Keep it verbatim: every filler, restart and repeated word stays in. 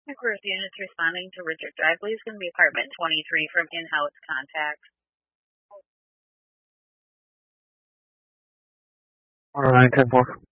First unit's responding to Richard Drive. Please going to be apartment twenty-three from in-house contact. All right, ten four.